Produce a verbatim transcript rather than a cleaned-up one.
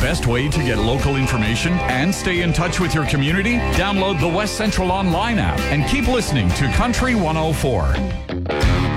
best way to get local information and stay in touch with your community? Download the West Central Online app and keep listening to Country one oh four.